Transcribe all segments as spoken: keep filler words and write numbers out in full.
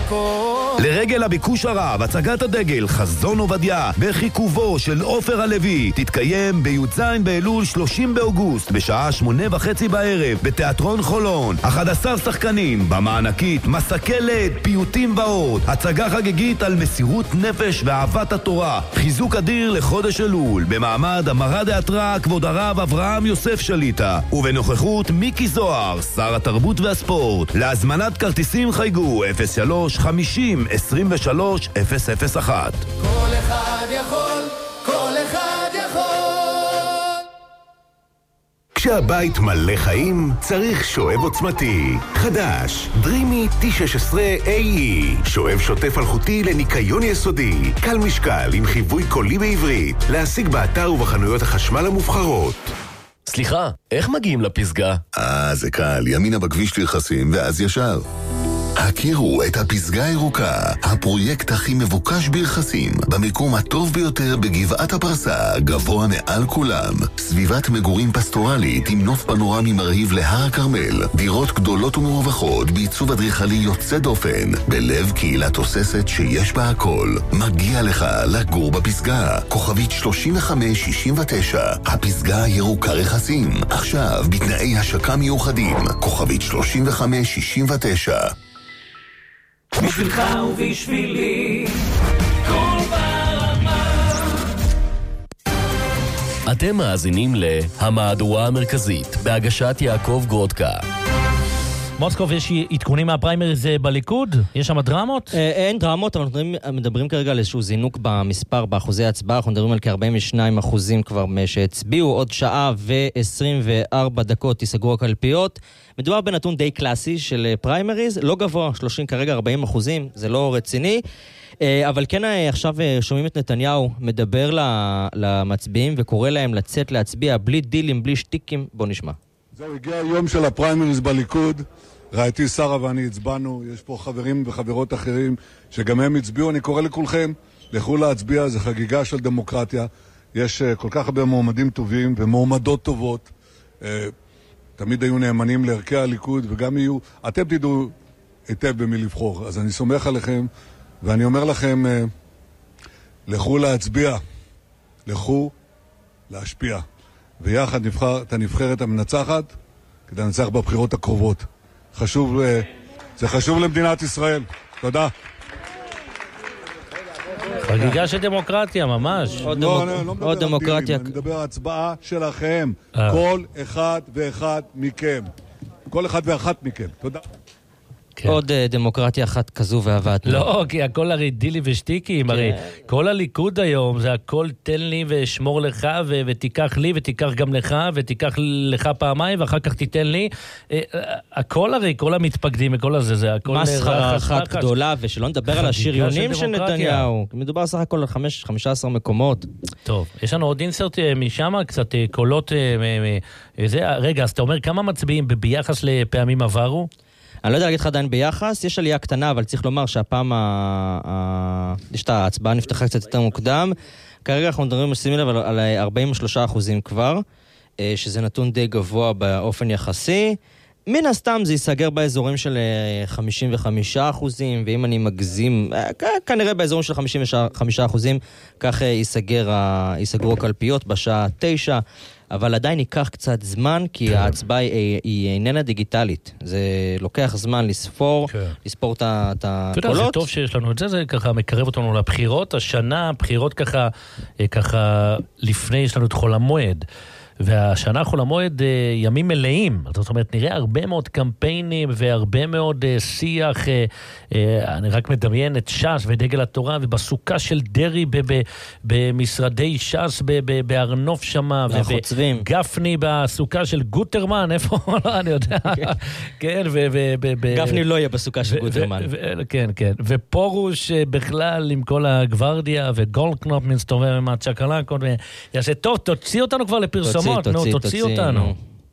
הכל. לרגל הביקוש הרב, הצגת הדגל חזון עובדיה בחיכובו של עופר הלוי תתקיים בי"ז באלול שלושים באוגוסט בשעה שמונה וחצי בערב בתיאטרון חולון. אחד עשר שחקנים במענקית, מסקלת, פיוטים ועוד. הצגה חגיגית על מסירות נפש ואהבת התורה. חיזוק אדיר לחודש אלול במעמד המרא דאתרא כבוד הרב אברהם יוסף שליטה ובנוכחות מיקי זוהר, שר התרבות והספורט. להזמנת כרטיסים חייגו אפס שלוש חמישים עשרים ושלוש אפס אפס אחת. כל אחד יכול, כל אחד יכול. כשהבית מלא חיים, צריך שואב עוצמתי. חדש, דרימי טי שש עשרה איי אי. שואב שוטף אלחוטי לניקיון יסודי. קל משקל עם חיווי קולי בעברית. להשיג באתר ובחנויות החשמל המובחרות. סליחה, איך מגיעים לפסגה? אה, זה קל. ימינה בכביש לרחסים ואז ישר. הכירו את הפסגה הירוקה, הפרויקט הכי מבוקש בירחסים, במקום הטוב ביותר בגבעת הפרסה, גבוה מעל כולם. סביבת מגורים פסטורלית עם נוף פנורמי מרהיב להר הכרמל, דירות גדולות ומרווחות בעיצוב אדריכלי יוצא דופן, בלב קהילה תוססת שיש בה הכל. מגיע לך לגור בפסגה. כוכבית שלושים וחמש שישים ותשע, הפסגה הירוקה רכסים, עכשיו בתנאי השקה מיוחדים. כוכבית שלושים וחמש שישים ותשע. בשבילך ובשבילי כל ברמה. אתם מאזינים להמהדורה המרכזית בהגשת יעקב גרודקה. מוסקוב, יש עדכונים מהפריימריז בליכוד? יש שם דרמות? אין דרמות, אבל אנחנו מדברים כרגע על איזשהו זינוק במספר, באחוזי ההצבעה. אנחנו מדברים על כ-ארבעים ושניים אחוזים כבר שהצביעו. עוד שעה ו-עשרים וארבע דקות תיסגרו הקלפיות. מדובר בנתון די קלאסי של פריימריז, לא גבוה, שלושים כרגע, ארבעים אחוזים, זה לא רציני. אבל כן, עכשיו שומעים את נתניהו מדבר למצביעים וקורא להם לצאת להצביע בלי דילים, בלי שטיקים. בוא נשמע. זהו, הגיע היום של הפריימריז בליכוד. ראיתי שרה ואני הצבענו. יש פה חברים וחברות אחרים שגם הם הצביעו. אני קורא לכולכם, לכו להצביע, זה חגיגה של דמוקרטיה. יש כל כך הרבה מועמדים טובים ומועמדות טובות. תמיד היו נאמנים לערכי הליכוד וגם יהיו. אתם תדעו היטב במי לבחור. אז אני סומך עליכם ואני אומר לכם, לכו להצביע. לכו להשפיע. ויחד נבחר את הנבחרת המנצחת כדי לנצח בבחירות הקרובות. חשוב, זה חשוב למדינת ישראל. תודה. חגיגה של דמוקרטיה, ממש. לא, לא, לא מדבר על דילים, אני מדבר על הצבעה שלכם. כל אחד ואחד מכם. כל אחד ואחת מכם. תודה. עוד דמוקרטיה אחת כזו ועבדנו. לא, כי הכל הרי דילי ושטיקים, הרי כל הליכוד היום זה הכל תן לי ושמור לך ותיקח לי ותיקח גם לך ותיקח לך פעמיים ואחר כך תיתן לי. הכל הרי, כל המתפקדים וכל הזה, זה הכל מסחרה אחת גדולה, ושלא נדבר על השריונים של נתניהו. מדובר סך הכל על חמישה עשר מקומות. טוב, יש לנו עוד אינסרט משם, קצת קולות. רגע, אז אתה אומר כמה מצביעים ביחס לפעמים עברו? אני לא יודע להגיד לך עדיין ביחס, יש עלייה קטנה, אבל צריך לומר שהפעם יש את ההצבעה נפתחה קצת יותר מוקדם. כרגע אנחנו מדברים, שימי לב, על ארבעים ושלושה אחוזים כבר, שזה נתון די גבוה באופן יחסי. מן הסתם זה ייסגר באזורים של חמישים וחמישה אחוזים, ואם אני מגזים, כנראה באזורים של חמישים וחמישה אחוזים, כך ייסגר, ייסגרו הקלפיות בשעה תשע. אבל עדיין ייקח קצת זמן, כי ההצבעה היא, היא איננה דיגיטלית. זה לוקח זמן לספור, כן. לספור את הקולות. אתה יודע, זה טוב שיש לנו את זה, זה ככה מקרב אותנו לבחירות. השנה, בחירות ככה, ככה לפני יש לנו את חול המועד. והשנה חול המועד ימים מלאים, זאת אומרת נראה הרבה מאוד קמפיינים והרבה מאוד שיח, אני רק מדמיין את ש"ס ודגל התורה ובסוכה של דרי במשרדי ש"ס בארנוף שמה, וגפני בסוכה של גוטרמן, איפה? לא, אני יודע. כן, גפני לא יהיה בסוכה של גוטרמן. כן, כן, ופורוש בכלל עם כל הגוורדיה, וגולדקנופ מסתובב עם הצ'קלקות, ויעשה טוב, תוציא אותנו כבר לפרסום. נו, תוציא אותנו.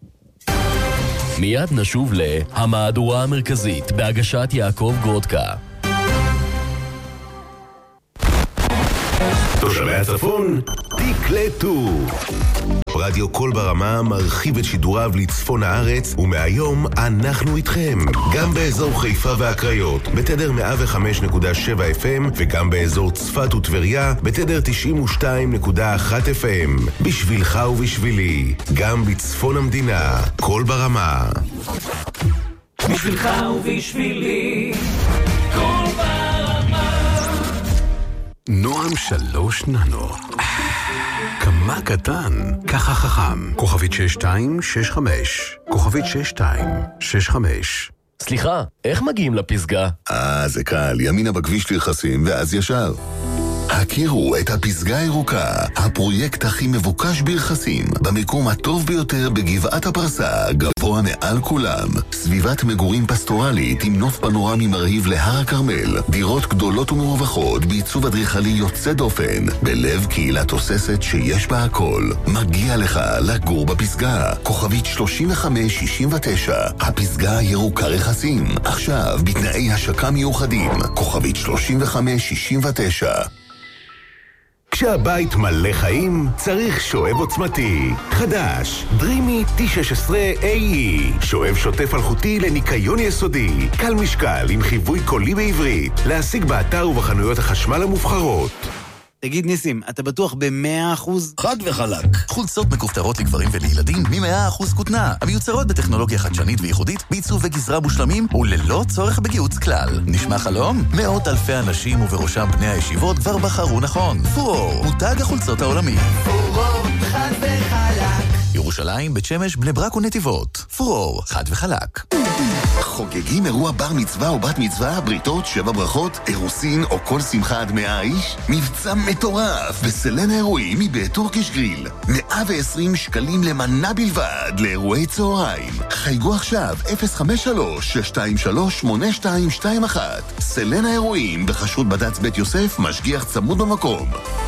מיד נשוב להמהדורה המרכזית בהגשת יעקב גרודקה. תושבי הצפון, תקלטו. רדיו קול ברמה מרחיב את שידוריו לצפון הארץ, ומהיום אנחנו איתכם. גם באזור חיפה והקריות, בתדר מאה וחמש נקודה שבע אף אם, וגם באזור צפת וטבריה, בתדר תשעים ושתיים נקודה אחת אף אם. בשבילך ובשבילי, גם בצפון המדינה, קול ברמה. בשבילך ובשבילי, קול ברמה. נועם שלוש ננו. כמה קטן, ככה חכם. כוכבית שש שתיים שש חמש. כוכבית שש שתיים שש חמש. סליחה, איך מגיעים לפסגה? אה, זה קל. ימינה בכביש לרכסים ואז ישר. הכירו את הפסגה הירוקה, הפרויקט הכי מבוקש ברכסים, במקום הטוב ביותר בגבעת הפרסה, גבוה מעל כולם. סביבת מגורים פסטורלית עם נוף פנורמי מרהיב להר הכרמל, דירות גדולות ומרווחות בעיצוב אדריכלי יוצא דופן, בלב קהילה תוססת שיש בה הכל. מגיע לך לגור בפסגה. כוכבית שלושים וחמש שישים ותשע, הפסגה הירוקה רכסים, עכשיו בתנאי השקה מיוחדים. כוכבית שלושים וחמש שישים ותשע. כשהבית מלא חיים, צריך שואב עוצמתי. חדש, דרימי טי שש עשרה איי אי. שואב שוטף אלחוטי לניקיון יסודי. קל משקל עם חיווי קולי בעברית. להשיג באתר ובחנויות החשמל המובחרות. תגיד ניסים, אתה בטוח ב-מאה אחוז? חד וחלק. חולצות מכופתרות לגברים ולילדים מ-מאה אחוז כותנה. המיוצרות בטכנולוגיה חדשנית וייחודית, בעיצוב וגזרה מושלמים וללא צורך בגיוץ כלל. נשמע חלום? מאות אלפי אנשים ובראשם בני הישיבות כבר בחרו נכון. פורור, מותג החולצות העולמי. פורור, חד וחלק. ירושלים, בית שמש, בני ברק ונתיבות. פורור, חד וחלק. חוגגים אירוע בר מצווה או בת מצווה, בריתות, שבע ברכות, אירוסין או כל שמחה עד מאה איש? מבצע מטורף בסלן האירועים מבית טורקיש גריל. מאה ועשרים שקלים למנה בלבד לאירועי צהריים. חייגו עכשיו אפס חמש שלוש שש שתיים שלוש שמונה שתיים שתיים אחת. סלן האירועים בחשרות בד"ץ בית יוסף, משגיח צמוד במקום.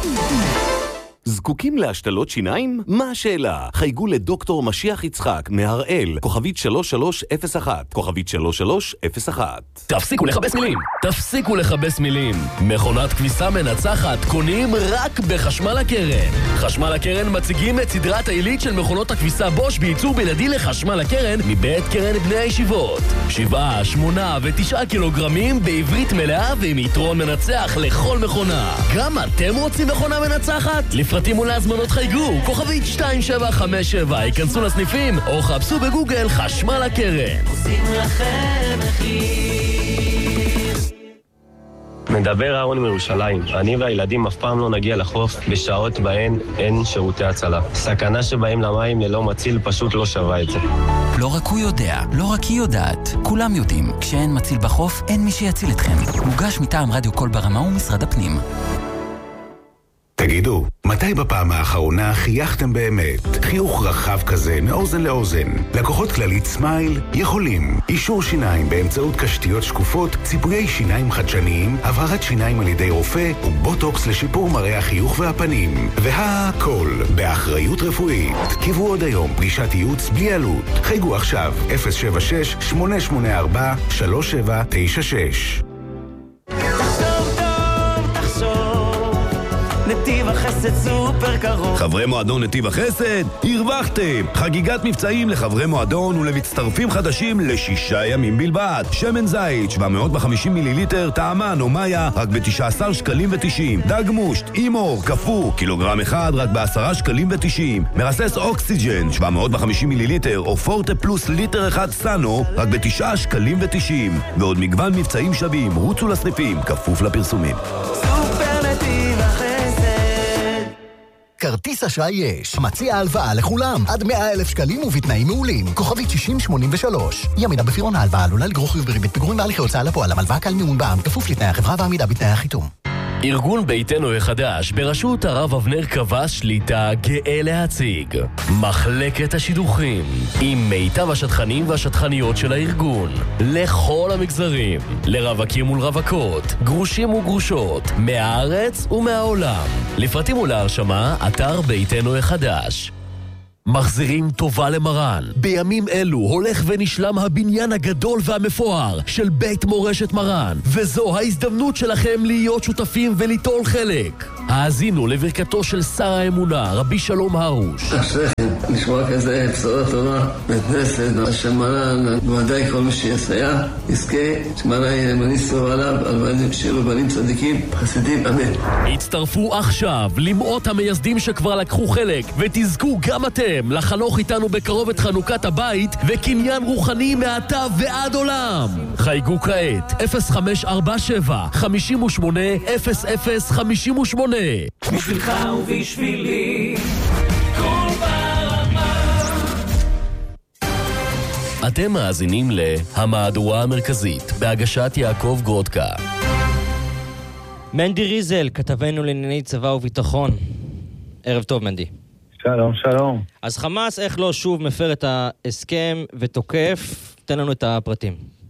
זקוקים להשתלות שיניים? מה השאלה? חייגו לדוקטור משיח יצחק מהראל, כוכבית שלוש שלוש אפס אחת, כוכבית שלוש שלוש אפס אחת. תפסיקו לחבש מילים, תפסיקו לחבש מילים. מכונת כביסה מנצחת קונים רק בחשמל הקרן. חשמל הקרן מציגים את סדרת העילית של מכונות הכביסה בוש בייצור בלעדי לחשמל הקרן מבית קרן בני הישיבות. שבעה, שמונה ותשעה קילוגרמים בעברית מלאה ועם יתרון מנצח לכל מכונה. גם אתם רוצים מכונה מנצחת? לפרטים ולהזמנות חייגו, כוכבית שתיים שבע חמש שבע, ייכנסו לסניפים או חפשו בגוגל חשמל הקרן. עושים לכם מחיר. מדבר אהרון מירושלים. אני והילדים אף פעם לא נגיע לחוף בשעות בהן אין שירותי הצלה. סכנה שבאים למים ללא מציל פשוט לא שווה את זה. לא רק הוא יודע, לא רק היא יודעת. כולם יודעים, כשאין מציל בחוף, אין מי שיציל אתכם. מוגש מטעם רדיו קול ברמה ומשרד הפנים. תגידו, מתי בפעם האחרונה חייכתם באמת? חיוך רחב כזה מאוזן לאוזן. לקוחות כללית סמייל יכולים. אישור שיניים באמצעות קשתיות שקופות, ציפויי שיניים חדשניים, הבהרת שיניים על ידי רופא ובוטוקס לשיפור מראה החיוך והפנים. והכל באחריות רפואית. קיבלו עוד היום פגישת ייעוץ בלי עלות. חייגו עכשיו אפס שבע שש שמונה שמונה ארבע שלוש שבע תשע שש. נתיב החסד סופר קרוב. חברי מועדון נתיב החסד, הרווחתם! חגיגת מבצעים לחברי מועדון ולמצטרפים חדשים לשישה ימים בלבד. שמן זית שבע מאות וחמישים מיליליטר, טעמן או מאיה רק ב-תשעה עשר שקלים ותשעים. דג מושט, אימור, קפוא, קילוגרם אחד רק ב-עשרה שקלים ותשעים. מרסס אוקסיג'ן שבע מאות וחמישים מיליליטר או פורטה פלוס ליטר אחד סאנו רק ב-תשעה שקלים ותשעים. ועוד מגוון מבצעים שווים, רוצו לסניפים, כפוף לפרסומים. סופר נתיב החסד. כרטיס אשראי יש. מציע הלוואה לכולם. עד מאה אלף שקלים ובתנאים מעולים. כוכבית שישים שמונים ושלוש. ימינה בפירעון ההלוואה עלולה לגרור חיוב בריבית פיגורים בהליכי הוצאה לפועל. המלוואה קל מימון בע"מ כפוף לתנאי החברה ועמידה בתנאי החיתום. ארגון ביתנו החדש בראשות הרב אבנר קבע שליטה גאה להציג מחלקת השידוכים עם מיטב השטחנים והשטחניות של הארגון לכל המגזרים, לרווקים ולרווקות, גרושים וגרושות, מהארץ ומהעולם. לפרטים ולהרשמה אתר ביתנו החדש. מחזירים טובה למרן. בימים אלו הולך ונשלם הבניין הגדול והמפואר של בית מורשת מרן, וזו ההזדמנות שלכם להיות שותפים וליטול חלק. האזינו לברכתו של שר האמונה, רבי שלום הרוש. אשריכם, לשמוע כזה בשורות טובה, בית כנסת, שמרן, בוודאי כל מי שיסייע, יזכה, שמרן ימני סוף עליו, על בנים שירו בנים צדיקים, חסידים, אמן. הצטרפו עכשיו למאות המייסדים שכבר לקחו חלק, ותזכו גם אתם לחנוך איתנו בקרוב את חנוכת הבית וקניין רוחני מעתה ועד עולם. חייגו כעת אפס חמש ארבע שבע חמש שמונה אפס אפס חמש שמונה. בשבילך ובשבילי כל ברמה. אתם מאזינים להמהדורה המרכזית בהגשת יעקב גרודקה. מנדי ריזל, כתבנו לענייני צבא וביטחון. ערב טוב מנדי. שלום, שלום. אז חמאס איך לא שוב מפר את ההסכם ותוקף? תן לנו את הפרטים.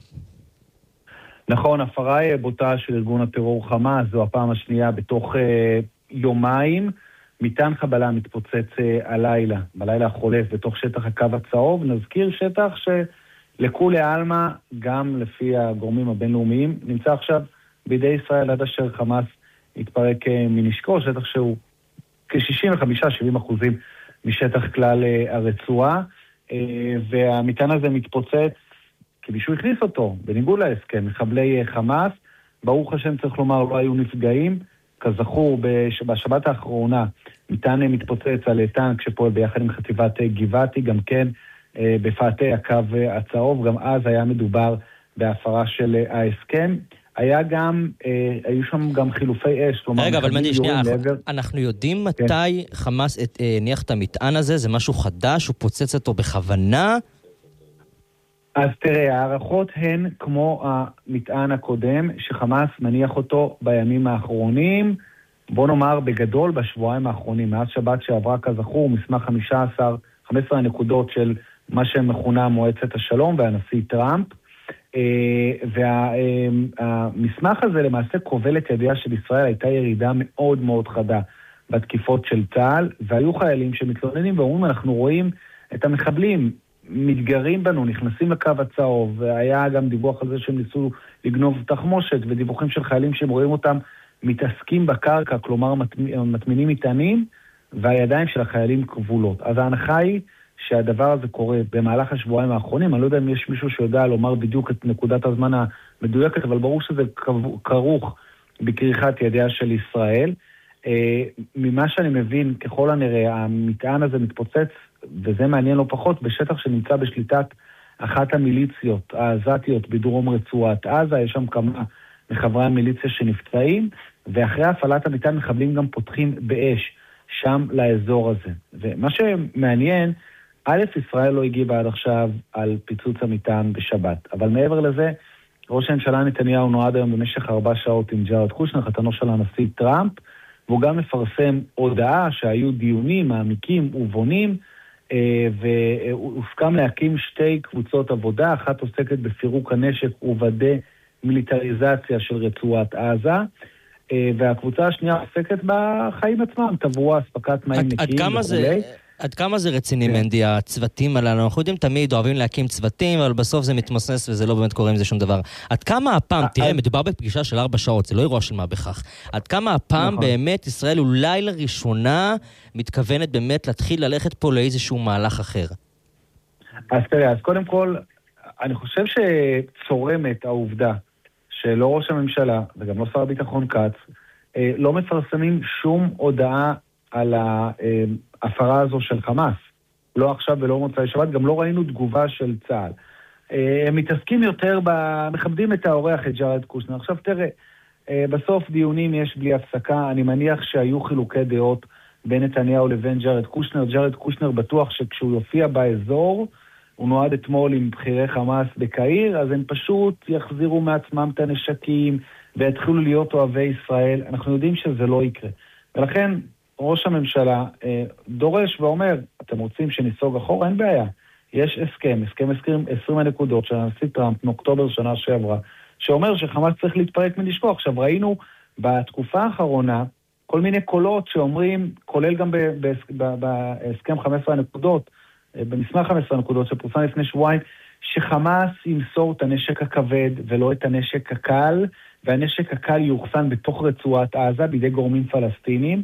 נכון, הפרה בוטה של ארגון הטרור חמאס, זו הפעם השנייה בתוך אה, יומיים. מטען חבלה מתפוצץ אה, הלילה, בלילה החולף, בתוך שטח הקו הצהוב. נזכיר שטח שלכולי עלמא, גם לפי הגורמים הבינלאומיים, נמצא עכשיו בידי ישראל עד אשר חמאס יתפרק אה, מנשקו, שטח שהוא כ-שישים וחמישה עד שבעים אחוזים משטח כלל אה, הרצועה, אה, והמטען הזה מתפוצץ כי מישהו הכניס אותו, בניגוד להסכם, מחבלי חמאס. ברוך השם צריך לומר, לא היו נפגעים. כזכור, בשבת האחרונה מטען מתפוצץ על טנק שפועל ביחד עם חטיבת גבעתי, גם כן בפאתי הקו הצהוב, גם אז היה מדובר בהפרה של ההסכם. היה גם, היו שם גם חילופי אש. רגע, אבל מנדי, שנייה, אנחנו יודעים מתי חמאס הניח את המטען הזה? זה משהו חדש? הוא פוצץ אותו בכוונה? אז תראה, הערכות הן כמו המטען הקודם, שחמאס מניח אותו בימים האחרונים, בוא נאמר בגדול בשבועיים האחרונים, מאז שבת שעברה כזכור, מסמך חמש עשרה, חמש עשרה הנקודות של מה שמכונה מועצת השלום והנשיא טראמפ, והמסמך הזה למעשה כובל את ידיה של ישראל, הייתה ירידה מאוד מאוד חדה בתקיפות של צה"ל, והיו חיילים שמתלוננים ואומרים, אנחנו רואים את המחבלים, מתגרים בנו, נכנסים לקו הצהוב, והיה גם דיווח על זה שהם ניסו לגנוב תחמושת, ודיווחים של חיילים שהם רואים אותם מתעסקים בקרקע, כלומר מטמינים מטענים, והידיים של החיילים כבולות. אז ההנחה היא שהדבר הזה קורה במהלך השבועיים האחרונים, אני לא יודע אם יש מישהו שיודע לומר בדיוק את נקודת הזמן המדויקת, אבל ברור שזה כרוך בכריכת ידיה של ישראל. ממה שאני מבין, ככל הנראה, המטען הזה מתפוצץ, וזה מעניין לא פחות, בשטח שנמצא בשליטת אחת המיליציות העזתיות בדרום רצועת עזה, יש שם כמה מחברי המיליציה שנפצעים, ואחרי הפעלת המטען מחבלים גם פותחים באש שם לאזור הזה. ומה שמעניין, א', ישראל לא הגיבה עד עכשיו על פיצוץ המטען בשבת, אבל מעבר לזה, ראש הממשלה נתניהו נועד היום במשך ארבע שעות עם ג'ארד קושנר, חתנו של הנשיא טראמפ, והוא גם מפרסם הודעה שהיו דיונים מעמיקים ובונים, והוסכם להקים שתי קבוצות עבודה, אחת עוסקת בפירוק הנשק ובדה מיליטריזציה של רצועת עזה, והקבוצה השנייה עוסקת בחיים עצמם, תברואה, אספקת מים נקיים וכולי. עד כמה זה רציני, מנדי, הצוותים הללו? אנחנו יודעים תמיד, אוהבים להקים צוותים, אבל בסוף זה מתמוסס וזה לא באמת קורה עם זה שום דבר. עד כמה הפעם, תראה, מדובר בפגישה של ארבע שעות, זה לא אירוע של מה בכך. עד כמה הפעם באמת ישראל אולי לראשונה מתכוונת באמת להתחיל ללכת פה לאיזשהו מהלך אחר? אז תראה, אז קודם כל, אני חושב שצורמת העובדה שלא ראש הממשלה, וגם לא שר הביטחון כץ, לא מפרסמים שום הודעה על ההפרה הזו של חמאס. לא עכשיו ולא מוצאי שבת, גם לא ראינו תגובה של צה"ל. הם מתעסקים יותר, מכבדים את האורח, את ג'ארד קושנר. עכשיו תראה, בסוף דיונים יש בלי הפסקה, אני מניח שהיו חילוקי דעות בין נתניהו לבין ג'ארד קושנר. ג'ארד קושנר בטוח שכשהוא יופיע באזור, הוא נועד אתמול עם בחירי חמאס בקהיר, אז הם פשוט יחזירו מעצמם את הנשקים, ויתחילו להיות אוהבי ישראל. אנחנו יודעים שזה לא יקרה. ולכן, ראש הממשלה אה, דורש ואומר, אתם רוצים שניסוג אחורה? אין בעיה. יש הסכם, הסכם עשרים הנקודות של הנשיא טראמפ מאוקטובר שנה שעברה, שאומר שחמאס צריך להתפרק מנשקו. עכשיו ראינו בתקופה האחרונה כל מיני קולות שאומרים, כולל גם בהסכם חמש עשרה הנקודות, במסמך חמש עשרה הנקודות שפורסם לפני שבועיים, שחמאס ימסור את הנשק הכבד ולא את הנשק הקל, והנשק הקל יוחסן בתוך רצועת עזה בידי גורמים פלסטינים,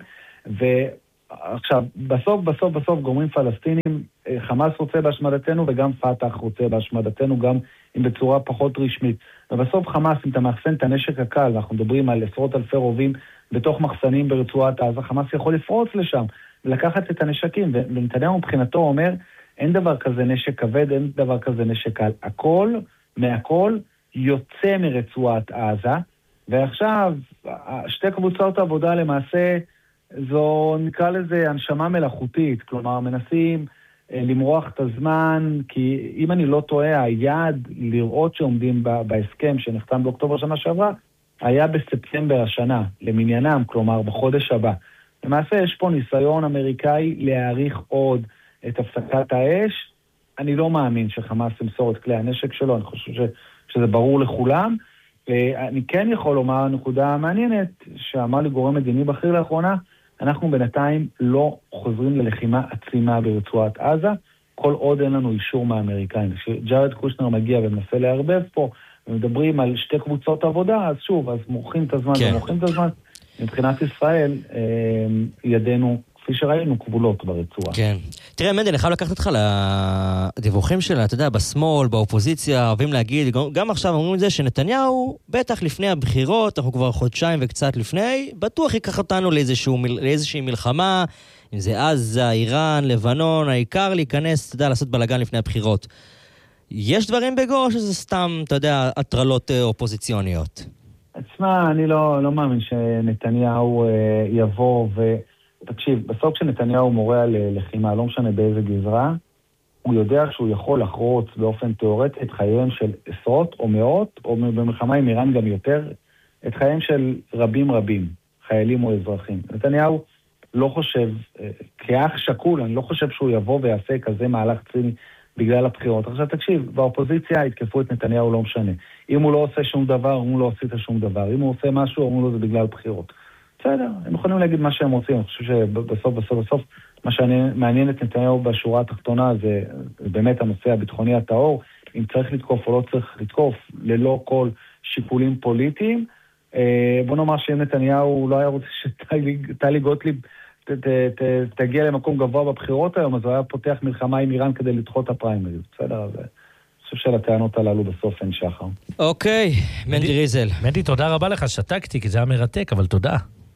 ועכשיו, בסוף, בסוף, בסוף גורמים פלסטינים, חמאס רוצה בהשמדתנו וגם פתח רוצה בהשמדתנו, גם אם בצורה פחות רשמית. ובסוף חמאס, אם אתה מאחסן את הנשק הקל, אנחנו מדברים על עשרות אלפי רובים בתוך מחסנים ברצועת עזה, חמאס יכול לפרוץ לשם ולקחת את הנשקים, ונתניהו מבחינתו אומר, אין דבר כזה נשק כבד, אין דבר כזה נשק קל. הכל, מהכל, יוצא מרצועת עזה, ועכשיו, שתי קבוצות עבודה למעשה, זו נקרא לזה הנשמה מלאכותית, כלומר, מנסים למרוח את הזמן, כי אם אני לא טועה, היעד לראות שעומדים בהסכם שנחתם באוקטובר שנה שעברה, היה בספטמבר השנה, למניינם, כלומר, בחודש הבא. למעשה, יש פה ניסיון אמריקאי להאריך עוד את הפסקת האש. אני לא מאמין שחמאס ימסור את כלי הנשק שלו, אני חושב ש, שזה ברור לכולם. אני כן יכול לומר נקודה מעניינת, שאמר לי גורם מדיני בכיר לאחרונה, אנחנו בינתיים לא חוזרים ללחימה עצימה ברצועת עזה, כל עוד אין לנו אישור מהאמריקאים. כשג'ארד קושנר מגיע ומנסה להרבב פה, ומדברים על שתי קבוצות עבודה, אז שוב, אז מורחים את הזמן, כן. ומורחים את הזמן. מבחינת ישראל, ידינו, כפי שראינו, כבולות ברצועה. כן. תראה, מנדל, אני חייב לקחת אותך לדיווחים שלה, אתה יודע, בשמאל, באופוזיציה, אוהבים להגיד, גם עכשיו אומרים את זה, שנתניהו, בטח לפני הבחירות, אנחנו כבר חודשיים וקצת לפני, בטוח ייקח אותנו לאיזשהו, לאיזושהי מלחמה, אם זה עזה, איראן, לבנון, העיקר להיכנס, אתה יודע, לעשות בלגן לפני הבחירות. יש דברים בגו, שזה סתם, אתה יודע, הטרלות אופוזיציוניות? עצמה, אני לא, לא מאמין שנתניהו יבוא ו... תקשיב, בסוף כשנתניהו מורה על לחימה, לא משנה באיזה גזרה, הוא יודע שהוא יכול לחרוץ באופן תיאורטי את חייהם של עשרות או מאות, או במלחמה עם איראן גם יותר, את חייהם של רבים רבים, חיילים או אזרחים. נתניהו לא חושב, כאח שקול, אני לא חושב שהוא יבוא ויעשה כזה מהלך ציני בגלל הבחירות. עכשיו תקשיב, באופוזיציה התקפו את נתניהו לא משנה. אם הוא לא עושה שום דבר, הוא לא עושה שום דבר. אם הוא עושה משהו, הוא לא זה בגלל בחירות. בסדר, הם יכולים להגיד מה שהם רוצים. אני חושב שבסוף, בסוף, בסוף, מה שמעניין את נתניהו בשורה התחתונה זה באמת הנושא הביטחוני הטהור. אם צריך לתקוף או לא צריך לתקוף, ללא כל שיקולים פוליטיים. בוא נאמר שאם נתניהו לא היה רוצה שטלי גוטליב תגיע למקום גבוה בבחירות היום, אז הוא היה פותח מלחמה עם איראן כדי לדחות הפריימריז. בסדר, אז אני חושב שלטענות הללו בסוף אין שחר. אוקיי, מנדי ריזל. מנדי, תודה רבה לך, שתקתי, כי זה היה מרתק, אבל תודה.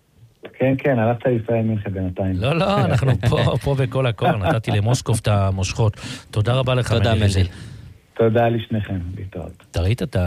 כן, כן, הלכת לישראל מינכן בינתיים. לא, לא, אנחנו פה, פה בכל הקור, נתתי למוסקוב את המושכות. תודה רבה לך, מנדי ריזל. תודה לשניכם, להתראות. אתה ראית את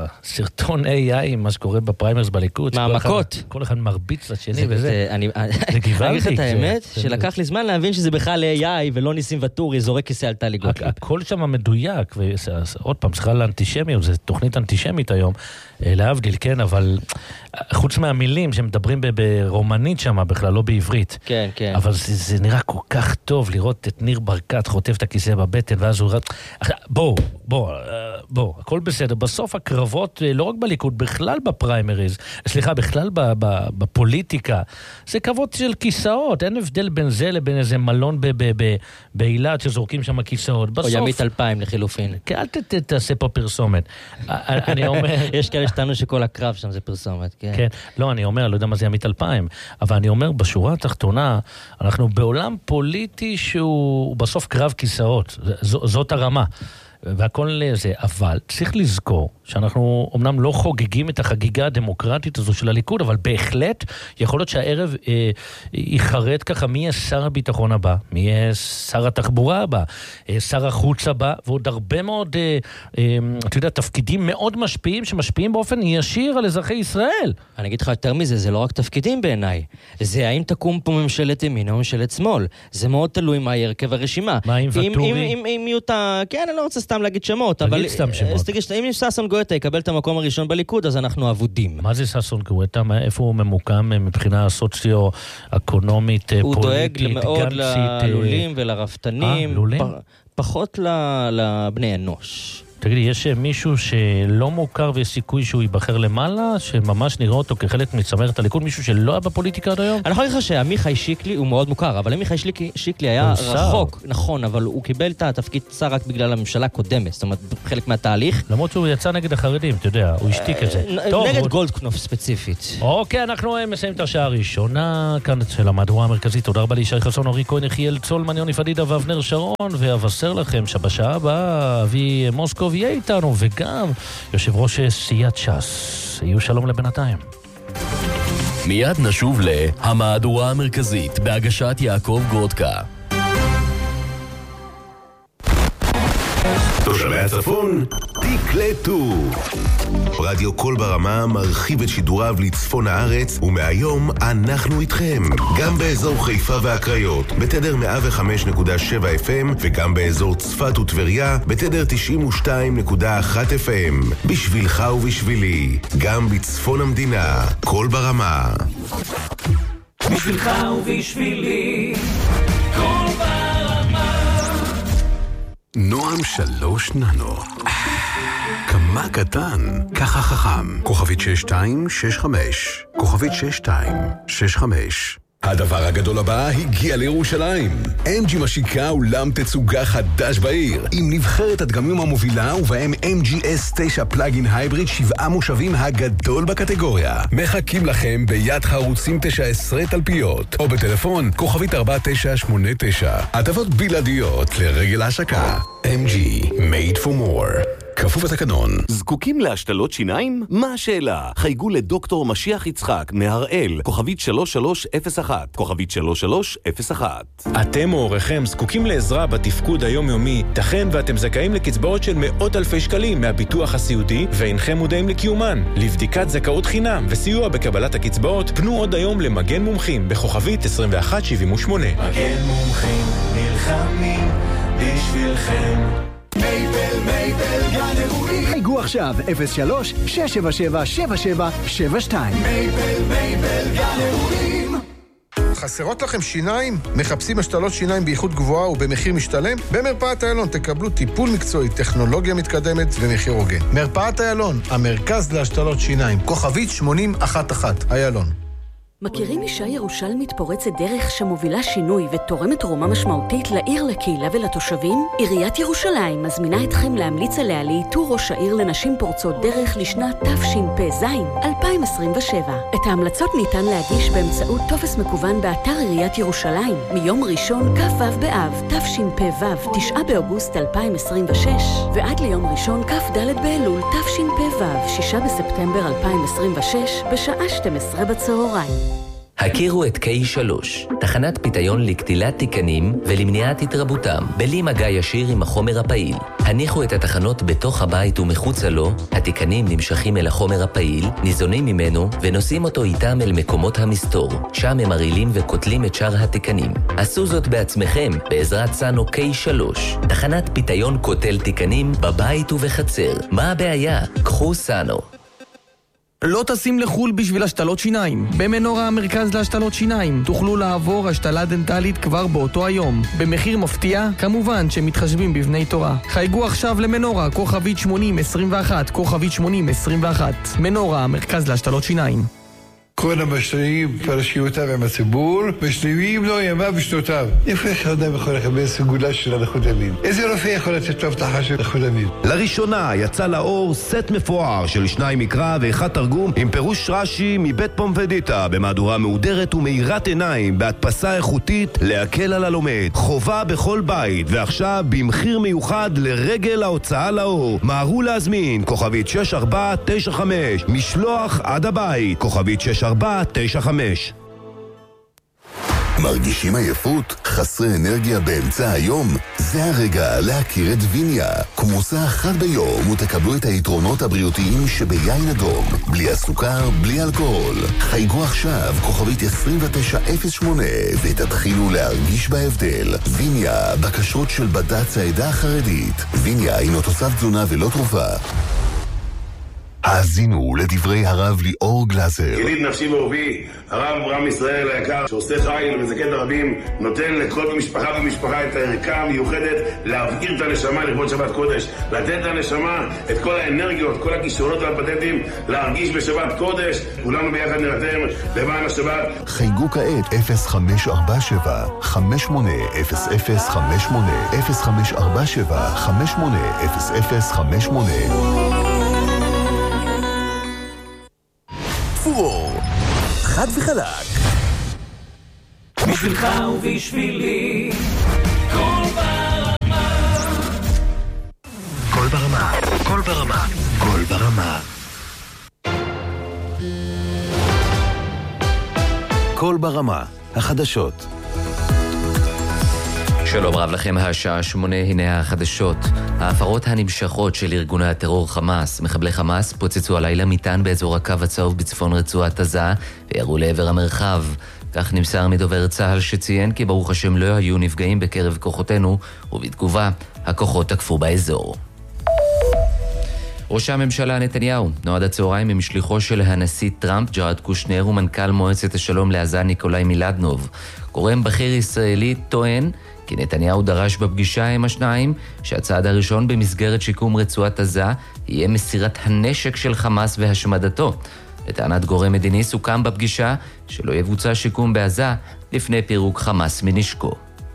הסרטון איי איי, מה שקורה בפריימרס בליכוד? מהמכות. כל אחד מרביץ לשני וזה. אני אגיד לך את האמת, שלקח לי זמן להבין שזה בכלל איי איי ולא ניסים וטורי, זורק כיסא על טלי גוטליב. הכל שם מדויק, ועוד פעם, סליחה לאנטישמיות, זו תוכנית אנטישמית היום, להבדיל, כן, אבל חוץ מהמילים שמדברים ברומנית שם, בכלל לא בעברית. כן, כן. אבל זה נראה כל כך טוב לראות את ניר ברקת חוטף את הכיסא בבטן, ואז הוא... בואו, בוא, בוא, הכל בסדר. בסוף הקרבות, לא רק בליכוד, בכלל בפריימריז, סליחה, בכלל בפוליטיקה, זה קרבות של כיסאות, אין הבדל בין זה לבין איזה מלון באילת שזורקים שם כיסאות. או ימית אלפיים לחילופין. אל תעשה פה פרסומת. אני אומר... יש כאלה שטענו שכל הקרב שם זה פרסומת, כן. כן, לא, אני אומר, לא יודע מה זה ימית אלפיים, אבל אני אומר, בשורה התחתונה, אנחנו בעולם פוליטי שהוא בסוף קרב כיסאות, זאת הרמה. והכל זה, אבל צריך לזכור שאנחנו אמנם לא חוגגים את החגיגה הדמוקרטית הזו של הליכוד, אבל בהחלט יכול להיות שהערב אה, יחרד ככה מי יהיה שר הביטחון הבא, מי יהיה שר התחבורה הבא, אה, שר החוץ הבא, ועוד הרבה מאוד, אה, אה, אתה יודע, תפקידים מאוד משפיעים, שמשפיעים באופן ישיר על אזרחי ישראל. אני אגיד לך יותר מזה, זה לא רק תפקידים בעיניי, זה האם תקום פה ממשלת ימין או ממשלת שמאל, זה מאוד תלוי מה יהיה הרכב הרשימה. מה עם וטורי? אם, אם, אם, אם יותה, כן, אני לא רוצה סתם להגיד שמות, אבל אם ששון גואטה יקבל את המקום הראשון בליכוד, אז אנחנו עבודים. מה זה ששון גואטה? איפה הוא ממוקם מבחינה סוציו-אקונומית, פוליטית, הוא דואג מאוד ללולים ולרפתנים, פחות לבני אנוש. תגידי, יש מישהו שלא מוכר ויש סיכוי שהוא ייבחר למעלה, שממש נראה אותו כחלק מצמרת הליכוד, מישהו שלא היה בפוליטיקה עד היום? אני יכול להגיד לך שעמיחי שיקלי הוא מאוד מוכר, אבל עמיחי שיקלי היה רחוק, נכון, אבל הוא קיבל את התפקיד שר רק בגלל הממשלה הקודמת, זאת אומרת, חלק מהתהליך. למרות שהוא יצא נגד החרדים, אתה יודע, הוא השתיק את זה. נגד גולדקנופ ספציפית. אוקיי, אנחנו מסיים את השעה הראשונה, כאן של המהדורה המרכזית. תודה רבה לישי חסון, אורי כהן, יחיאל צולמן, יוני פדידה ואבנר שרון, ואבשר לכם שבשעה הבאה אבי מוסקוב יהיה איתנו, וגם יושב ראש סיעת ש"ס. יהיו שלום לבינתיים. מיד נשוב להמהדורה המרכזית בהגשת יעקב גודקה. תושבי הצפון, תקלטו. רדיו קול ברמה מרחיב את שידוריו לצפון הארץ, ומהיום אנחנו איתכם. גם באזור חיפה והקריות, בתדר מאה וחמש נקודה שבע אף אם, וגם באזור צפת וטבריה, בתדר תשעים ושתיים נקודה אחת אף אם. בשבילך ובשבילי, גם בצפון המדינה, קול ברמה. בשבילך ובשבילי, קול ברמה. נועם שלוש ננו. כמה קטן, ככה חכם. כוכבית שש שתיים שש חמש. כוכבית שש שתיים שש חמש. הדבר הגדול הבא הגיע לירושלים. אם ג'י משיקה אולם תצוגה חדש בעיר, עם נבחרת הדגמים המובילה ובהם אם ג'י אס תשע פלאגין הייבריד שבעה מושבים הגדול בקטגוריה. מחכים לכם ביד חרוצים תשע עשרה תלפיות, או בטלפון כוכבית ארבע תשע שמונה תשע. הטבות בלעדיות לרגל ההשקה. אם ג'י, made for more. כפוף התקנון. זקוקים להשתלות שיניים? מה השאלה? חייגו לדוקטור משיח יצחק מהראל, כוכבית שלוש שלוש אפס אחת, כוכבית שלוש שלוש אפס אחת. אתם או הוריכם זקוקים לעזרה בתפקוד היומיומי, תכן ואתם זכאים לקצבאות של מאות אלפי שקלים מהביטוח הסיעודי, ואינכם מודעים לקיומן. לבדיקת זכאות חינם וסיוע בקבלת הקצבאות, פנו עוד היום למגן מומחים בכוכבית עשרים ואחת שבעים ושמונה. מגן מומחים נלחמים בשבילכם. מייבל, מייבל, גן אירועים. חייגו עכשיו, אפס שלוש שש שבע שבע שבע שבע שבע שתיים. מייבל, מייבל, גן אירועים. חסרות לכם שיניים? מחפשים השתלות שיניים באיכות גבוהה ובמחיר משתלם? במרפאת איילון תקבלו טיפול מקצועי, טכנולוגיה מתקדמת ומחיר הוגן. מרפאת איילון, המרכז להשתלות שיניים, כוכבית שמונים אחת אחת, איילון. מכירים אישה ירושלמית פורצת דרך שמובילה שינוי ותורמת תרומה משמעותית לעיר, לקהילה ולתושבים? עיריית ירושלים מזמינה אתכם להמליץ עליה לאיתור ראש העיר לנשים פורצות דרך לשנת תשפ"ז אלפיים עשרים ושבע. את ההמלצות ניתן להגיש באמצעות טופס מקוון באתר עיריית ירושלים מיום ראשון כ"ו באב תשפ"ו תשעה באוגוסט אלפיים עשרים ושש ועד ליום ראשון כ"ד באלול תשפ"ו שישה בספטמבר אלפיים עשרים ושש בשעה שתים עשרה בצהריים. הכירו את קיי שלוש, תחנת פיתיון לקטילת תיקנים ולמניעת התרבותם, בלי מגע ישיר עם החומר הפעיל. הניחו את התחנות בתוך הבית ומחוצה לו, התיקנים נמשכים אל החומר הפעיל, ניזונים ממנו ונושאים אותו איתם אל מקומות המסתור, שם הם מרעילים וקוטלים את שאר התיקנים. עשו זאת בעצמכם בעזרת סאנו קיי שלוש, תחנת פיתיון קוטל תיקנים בבית ובחצר. מה הבעיה? קחו סאנו. לא טסים לחול בשביל השתלות שיניים. במנורה המרכז להשתלות שיניים תוכלו לעבור השתלה דנטלית כבר באותו היום. במחיר מפתיע, כמובן שמתחשבים בבני תורה. חייגו עכשיו למנורה, כוכבית שמונים עשרים ואחת, כוכבית שמונים עשרים ואחת. מנורה המרכז להשתלות שיניים. כל המשתנים פרשיותיו עם הציבור, משלימים לו ימיו ושנותיו. איפה איך אדם יכול לקבל סגולה של הנכות המין? איזה רופא יכול לתת לו הבטחה של נכות המין? לראשונה יצא לאור סט מפואר של שניים מקרא ואחד תרגום עם פירוש רש"י מבית פומפדיטה במהדורה מהודרת ומאירת עיניים בהדפסה איכותית להקל על הלומד. חובה בכל בית, ועכשיו במחיר מיוחד לרגל ההוצאה לאור. מהרו להזמין, כוכבית שש ארבע תשע חמש, משלוח עד הבית, כוכבית שש ארבע תשע חמש. מרגישים עייפות? חסרי אנרגיה באמצע היום? זה הרגע להכיר את ויניה. כמוסה אחת ביום ותקבלו את היתרונות הבריאותיים שביין אדום. בלי הסוכר, בלי אלכוהול. חייגו עכשיו כוכבית עשרים ותשע אפס שמונה ותתחילו להרגיש בהבדל. ויניה, בקשות של בד"ץ העדה החרדית. ויניה הינו תוסף תזונה ולא תרופה. האזינו לדברי הרב ליאור גלזר. ידיד נפשי ואהובי, הרב אברהם ישראל היקר, שעושה חיל ומזכה את הרבים, נותן לכל משפחה ומשפחה את הערכה המיוחדת להבעיר את הנשמה לכבוד שבת קודש, לתת לנשמה את כל האנרגיות, כל הכישרונות והפטנטים, להרגיש בשבת קודש. כולנו ביחד נרתם למען השבת. חייגו כעת אפס חמש ארבע שבע חמש שמונה אפס אפס חמש שמונה אפס חמש ארבע שבע חמש שמונה אפס אפס חמש שמונה. פורור, חד וחלק. בשבילך ובשבילי, כל ברמה. כל ברמה, כל ברמה, כל ברמה. כל ברמה, החדשות. שלום רב לכם, השעה שמונה, הנה החדשות. ההפרות הנמשכות של ארגוני הטרור חמאס. מחבלי חמאס פוצצו הלילה מטען באזור הקו הצהוב בצפון רצועת עזה וירו לעבר המרחב. כך נמסר מדובר צה"ל שציין כי ברוך השם לא היו נפגעים בקרב כוחותינו, ובתגובה הכוחות תקפו באזור. ראש הממשלה נתניהו נועד הצהריים עם שליחו של הנשיא טראמפ ג'ארד קושנר ומנכ"ל מועצת השלום לעזה ניקולאי מילדנוב. גורם בכיר ישראלי טוען כי נתניהו דרש בפגישה עם השניים שהצעד הראשון במסגרת שיקום רצועת עזה יהיה מסירת הנשק של חמאס והשמדתו. לטענת גורם מדיני סוכם בפגישה שלא יבוצע שיקום בעזה לפני פירוק חמאס מנשקו.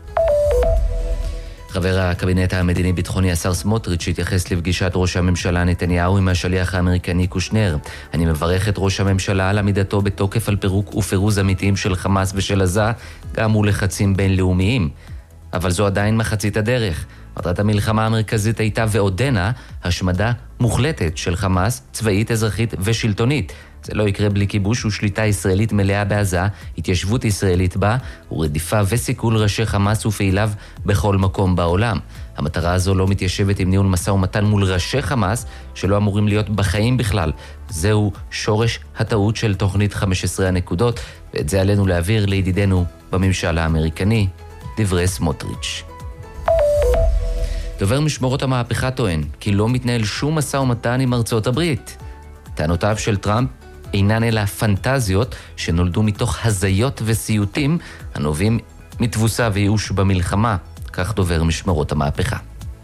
חבר הקבינט המדיני-ביטחוני השר סמוטריץ' התייחס לפגישת ראש הממשלה נתניהו עם השליח האמריקני קושנר. אני מברך את ראש הממשלה על עמידתו בתוקף על פירוק ופירוז אמיתיים של חמאס ושל עזה, גם מול לחצים בינלאומיים. אבל זו עדיין מחצית הדרך. מטרת המלחמה המרכזית הייתה ועודנה השמדה מוחלטת של חמאס, צבאית, אזרחית ושלטונית. זה לא יקרה בלי כיבוש ושליטה ישראלית מלאה בעזה, התיישבות ישראלית בה, ורדיפה וסיכול ראשי חמאס ופעיליו בכל מקום בעולם. המטרה הזו לא מתיישבת עם ניהול משא ומתן מול ראשי חמאס, שלא אמורים להיות בחיים בכלל. זהו שורש הטעות של תוכנית חמש עשרה הנקודות, ואת זה עלינו להעביר לידידנו בממשל האמריקני. דברי סמוטריץ'. דובר משמורות המהפכה טוען כי לא מתנהל שום משא ומתן עם ארצות הברית. טענותיו של טראמפ אינן אלא פנטזיות שנולדו מתוך הזיות וסיוטים הנובעים מתבוסה וייאוש במלחמה, כך דובר משמרות המהפכה.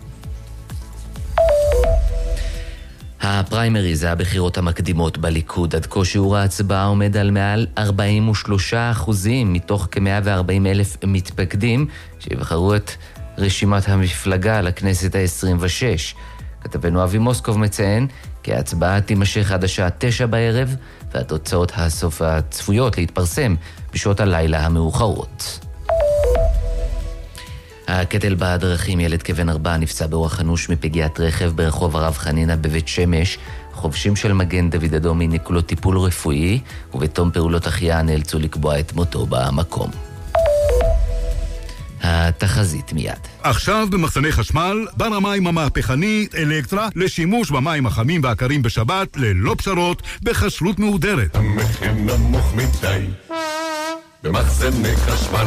הפריימריז, הבחירות המקדימות בליכוד, עד כה שיעור ההצבעה עומד על מעל ארבעים ושלושה אחוזים מתוך כ-מאה וארבעים אלף מתפקדים שיבחרו את רשימת המפלגה לכנסת ה-עשרים ושש. כתבנו אבי מוסקוב מציין כי ההצבעה תימשך עד השעה תשע בערב, והתוצאות הסוף הצפויות להתפרסם בשעות הלילה המאוחרות. הקטל בדרכים, ילד כבן ארבע נפצע באורח אנוש מפגיעת רכב ברחוב הרב חנינה בבית שמש. חובשים של מגן דוד אדום העניקו לו טיפול רפואי, ובתום פעולות החייאה נאלצו לקבוע את מותו במקום. התחזית מיד. עכשיו במחסני חשמל, בר המים המהפכנית אלקטרה לשימוש במים החמים והקרים בשבת ללא פשרות בחשלות מהודרת. המחיר נמוך מדי במחסני חשמל.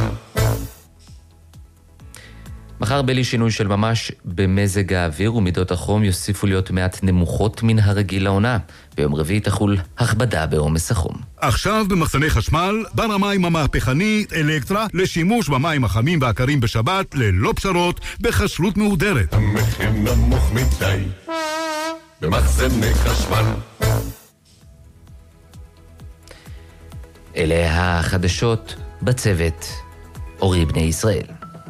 מחר בלי שינוי של ממש במזג האוויר ומידות החום יוסיפו להיות מעט נמוכות מן הרגיל לעונה. ביום רביעי תחול הכבדה בעומס החום. עכשיו במחסני חשמל, בר המים המהפכנית אלקטרה לשימוש במים החמים והקרים בשבת ללא פשרות בחשלות מהודרת. המחיר נמוך מדי במחסני חשמל. אלה החדשות בצוות אורי בני ישראל.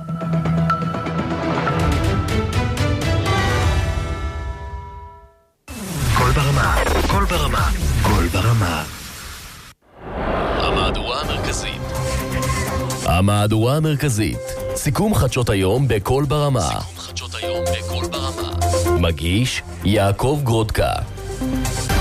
כל ברמה, כל ברמה, כל ברמה. המהדורה המרכזית. המהדורה המרכזית. סיכום חדשות היום בכל ברמה. סיכום חדשות היום בכל ברמה. מגיש יעקב גרודקה.